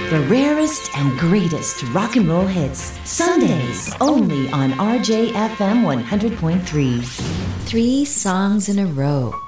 The rarest and greatest rock and roll hits. Sundays, only on RJFM 100.3. 3 songs in a row.